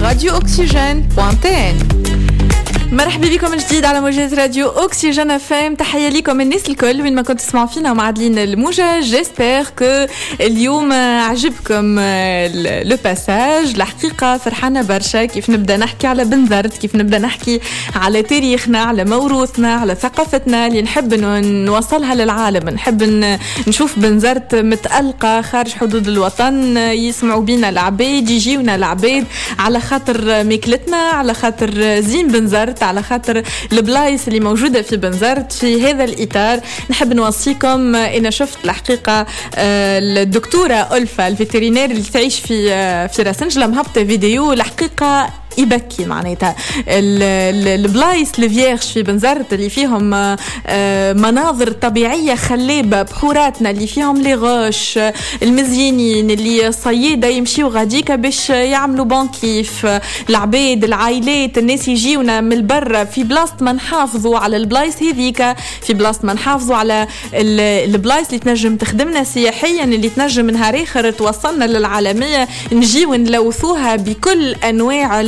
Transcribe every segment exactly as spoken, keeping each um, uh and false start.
راديو أكسجين بوان تي ان. مرحبا بكم من جديد على موجات راديو أكسجين اف ام. تحية لكم الناس الكل وين ما كنتوا تسمعوا فينا ومعادلين الموجة. جيسبر كو اليوم عجبكم لو باساج. الحقيقة فرحانة برشا كيف نبدأ نحكي على بنزرت، كيف نبدأ نحكي على تاريخنا، على موروثنا، على ثقافتنا اللي نحب نوصلها للعالم. نحب نشوف بنزرت متألقة خارج حدود الوطن، يسمعوا بينا العبيد، يجيونا العبيد على خاطر ميكلتنا، على خاطر زين بنزرت، على خاطر البلايص اللي موجودة في بنزرت. في هذا الإطار نحب نوصيكم. أنا شفت الحقيقة الدكتورة ألفا الفيترينير اللي تعيش في في راسنجلة مهبطة فيديو الحقيقة يبكي. معناتها البلايص الفييرش في بنزرت اللي فيهم مناظر طبيعية خلابة، بحوراتنا اللي فيهم لي غوش، المزينين اللي صيادة يمشيوا غاديكا باش يعملوا بانكيف، العبيد، العائلات، الناس يجيونا من البرة. في بلاصة ما نحافظوا على البلايص هذيك، في بلاصة ما نحافظوا على البلايص اللي تنجم تخدمنا سياحيا، اللي تنجم نهار آخر توصلنا للعالمية، نجيو نلوثوها بكل أنواع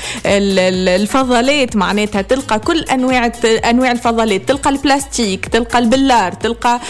الفضلات. معناتها تلقى كل انواع انواع الفضلات، تلقى البلاستيك، تلقى البلار، تلقى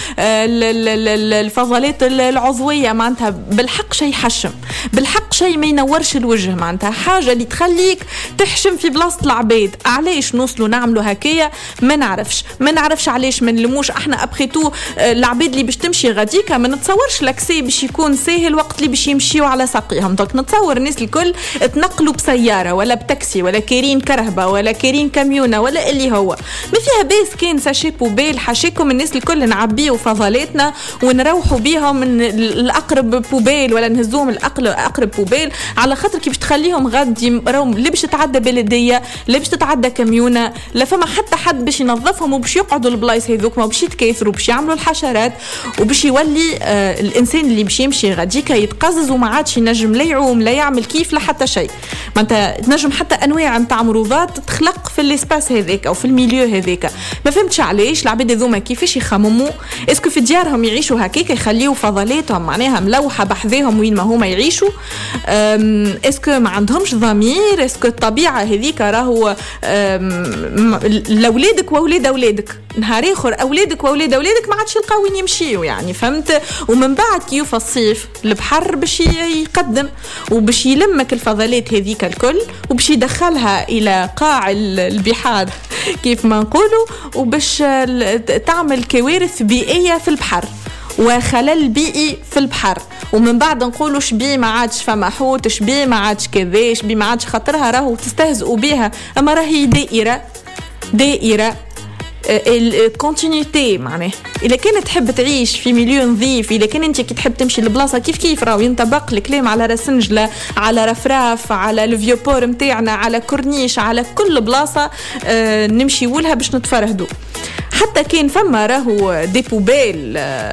الفضلات العضويه. معناتها بالحق شيء حشم، بالحق شيء ما ينورش الوجه. معناتها حاجه اللي تخليك تحشم في بلاصه العباد. علاش نوصلوا نعملوا هكايا ما نعرفش، ما نعرفش علاش ما نلموش احنا ابخيتو العباد اللي باش تمشي غاديكا. ما نتصورش لاكسي باش يكون ساهل وقت اللي باش يمشيوا على ساقيهم. دونك نتصور الناس الكل تنقلوا بسياره ولا بتاكسي ولا كيرين كرهبه ولا كيرين كاميونه ولا اللي هو ما فيها بيس. كان ساشي بوبيل حاشيكم الناس الكل نعبيو فضلاتنا ونروحوا بيهم من الاقرب بوبيل ولا نهزوهم الاقرب بوبيل، على خاطر كي باش تخليهم غادي راهم اللي باش تتعدى بلديه، اللي باش تتعدى كاميونه، لا فما حتى حد باش ينظفهم وباش يقعدوا البلايص هذوك، ما باش يتكاثروا، باش يعملوا الحشرات، وباش يولي آه الانسان اللي باش يمشي غاديكا يتقزز وما عادش ينجم لا يعوم لا يعمل كيف لا حتى شيء. ما انت تنجم حتى انواع نتاع مرضات تخلق في الاسباس هذاك او في الميليو هذاك. ما فهمتش علاش العباد هذوما كيفاش يخمموا. اسكو في ديارهم يعيشوا هكاك يخليوا فضلاتهم معناها ملوحه بحذاهم وين ما هما يعيشوا؟ اسكو ما عندهمش ضمير؟ اسكو الطبيعه هذيك راهو لاولادك واولاد اولادك، نهار اخر اولادك واولاد اولادك ما عادش يلقاو وين يمشيوا. يعني فهمت؟ ومن بعد كيوف الصيف البحر باش يقدم وباش يلمك الفضلات هذيك الكل وباش يدخلها الى قاع البحار كيف ما نقولوا، وباش تعمل كوارث بيئيه في البحر وخلل بيئي في البحر. ومن بعد نقولوا شبي ما عادش فما حوت، شبي ما عادش كذا، شبي ما عادش خاطرها راهو تستهزئوا بها. اما راهي دائره دائره الكونتينيتي. معناه اذا كانت تحب تعيش في مليون نظيف، اذا كان انت كي تحب تمشي لبلاصه كيف كيف راهو ينطبق الكلام على راسنجله، على رفراف، على الفيوبور نتاعنا، على كورنيش، على كل بلاصه آه نمشي ولها باش نتفرهدوا. حتى كان فما راهو دي بوبيل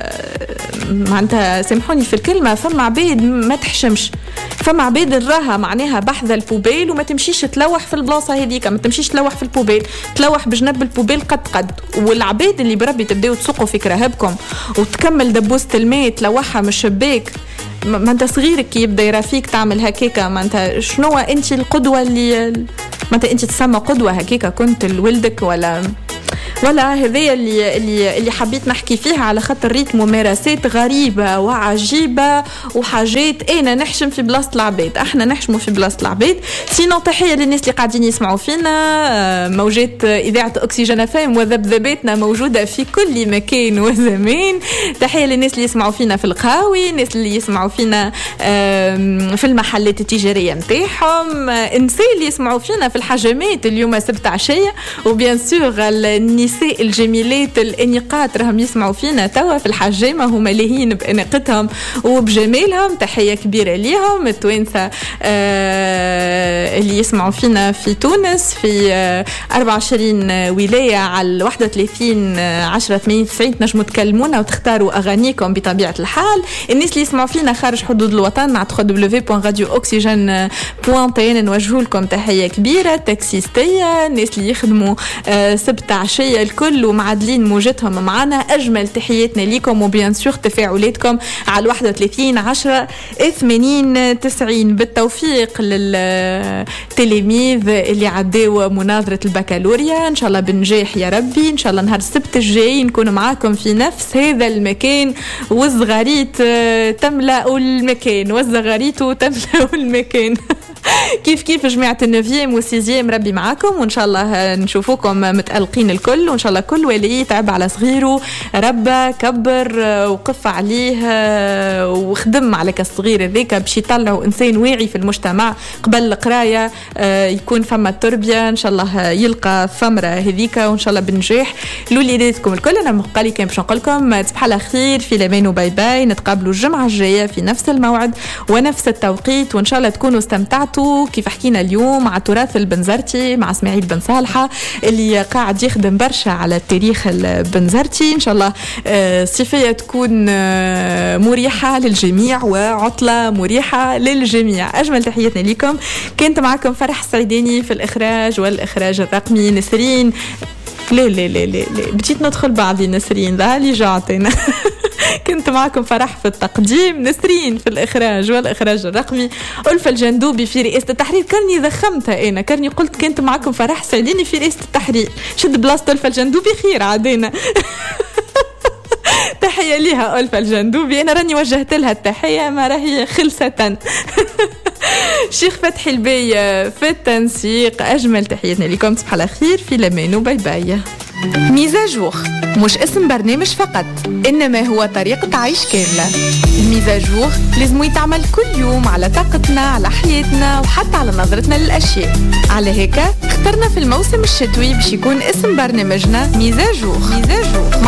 معناتها سامحوني في الكلمه، فما عباد ما تحشمش، فما عباد راها معناها بحذا البوبيل وما تمشيش تلوح في البلاصه هذيك، ما تمشيش تلوح في البوبيل، تلوح بجنب البوبيل قد قد. والعباد اللي بربي تبداو تسوقوا في كراهبكم وتكمل دبوسه الماء تلوحها من الشباك، ما انت صغيرك كي يبدا يرافيك تعمل هكاكا. ما انت شنو انت القدوه اللي ما انت انت تسمى قدوه هكاكا كنت لولدك ولا ولا هذه اللي اللي اللي حبيت نحكي فيها، على خاطر ريت ممارسات غريبه وعجيبه وحاجات انا نحشم في بلاصه العباد. احنا نحشموا في بلاصه العباد. سينو تحيه للناس اللي قاعدين يسمعوا فينا. موجات اذاعه اكسجين اف ام وذبذباتنا موجوده في كل مكان وزمان. تحيه للناس اللي يسمعوا فينا في القهاوي، الناس اللي يسمعوا فينا في المحلات التجاريه نتاعهم، النساء اللي يسمعوا فينا في الحجامات اليوم سبت عشيه، وبيان سور النساء الجميلات الانيقات راهم يسمعوا فينا توا في الحجامه، هما لاهين باناقتهم وبجمالهم. تحيه كبيره ليهم. التوانسه آه اللي يسمعوا فينا في تونس في آه أربعة وعشرين ولايه على واحد وثلاثين عشرة ثمانية وتسعين تنجموا تكلمونا وتختاروا اغانيكم بطبيعه الحال. الناس اللي يسمعوا فينا خارج حدود الوطن مع دبليو دبليو دبليو بوان راديو أكسجين بوان تي ان نوجه لكم تحيه كبيره. تاكسيستيه، الناس اللي يخدموا آه سبت عشيه الكل ومعدلين موجتهم معنا، أجمل تحياتنا لكم وبيان سور تفاعلاتكم على واحد وثلاثين عشرة ثمانين تسعين. بالتوفيق لل التلاميذ اللي عداوا مناظرة البكالوريا. إن شاء الله بنجاح يا ربي. إن شاء الله نهار السبت الجاي نكون معاكم في نفس هذا المكان، والزغاريت تملأ المكان والزغاريت تملأ المكان. كيف كيف جماعة النوفيام والسيزيام ربي معاكم، وإن شاء الله نشوفوكم متألقين الكل، وإن شاء الله كل ولي يتعب على صغيره ربا كبر وقف عليه وخدم على كالصغير هذيك باش يطلعوا إنسان واعي في المجتمع. قبل القراية يكون فما التربية، إن شاء الله يلقى ثمرة هذيك، وإن شاء الله بنجاح لوليداتكم الكل. أنا مقالي كان باش نقول لكم تصبح على خير، في الأمان وباي باي. نتقابلوا الجمعة الجاية في نفس الموعد ونفس التوقيت، وإن شاء الله تكونوا استمتعتوا كيف حكينا اليوم مع تراث البنزرتي مع اسماعيل بن صالحة اللي قاعد يخدم برشا على التاريخ البنزرتي. إن شاء الله صيفية تكون مريحة للجميع وعطلة مريحة للجميع. أجمل تحياتنا لكم. كنت معكم فرح السعيداني في الإخراج والإخراج الرقمي. نسرين لا لا لا لا, لا. بديت ندخل بعضي نسرين لا اللي جاعتنا. كنت معكم فرح في التقديم، نسرين في الإخراج والإخراج الرقمي، ألفة الجندوبي في رئاسة التحرير. كرني ذخمتها أنا، كرني قلت كنت معكم فرح سعيديني في رئاسة التحرير، شد بلاصة ألفة الجندوبي خير عادينا. تحية لها ألفة الجندوبي، أنا راني وجهت لها التحية ما راهي خلصة. شيخ فتحي البي في التنسيق. أجمل تحياتنا لكم، تصبح على خير، في الأمان وباي باي. ميزاجور مش اسم برنامج فقط، إنما هو طريقة عيش كاملة. الميزاجور لازم يتعمل كل يوم على طاقتنا، على حياتنا، وحتى على نظرتنا للأشياء. على هيك اخترنا في الموسم الشتوي باش يكون اسم برنامجنا ميزاجور. ميزاجور